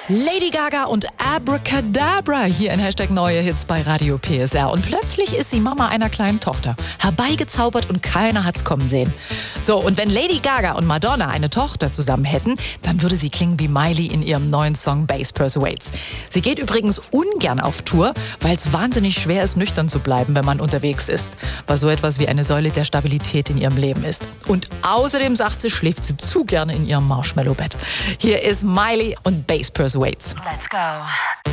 Lady Gaga und Abracadabra hier in Hashtag Neue Hits bei Radio PSR. Und plötzlich ist sie Mama einer kleinen Tochter. Herbeigezaubert und keiner hat's kommen sehen. So, und wenn Lady Gaga und Madonna eine Tochter zusammen hätten, dann würde sie klingen wie Miley in ihrem neuen Song Bass Persuades. Sie geht übrigens ungern auf Tour, weil es wahnsinnig schwer ist, nüchtern zu bleiben, wenn man unterwegs ist. Was so etwas wie eine Säule der Stabilität in ihrem Leben ist. Und außerdem sagt sie, schläft sie zu gerne in ihrem Marshmallow-Bett. Hier ist Miley und Bass Persuades. Let's go.